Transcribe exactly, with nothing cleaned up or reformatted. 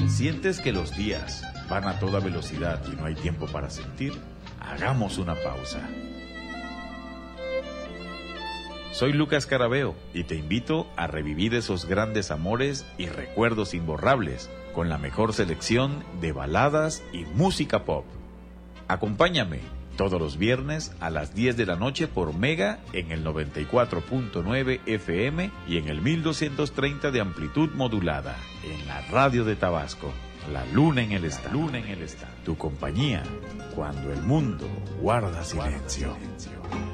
¿Sientes que los días van a toda velocidad y no hay tiempo para sentir? Hagamos una pausa. Soy Lucas Carabeo y te invito a revivir esos grandes amores y recuerdos imborrables con la mejor selección de baladas y música pop. Acompáñame todos los viernes a las diez de la noche por Mega en el noventa y cuatro punto nueve F M y en el mil doscientos treinta de amplitud modulada en la radio de Tabasco. La luna en el estadio. Luna en el estadio. Tu compañía cuando el mundo guarda silencio. Guarda silencio.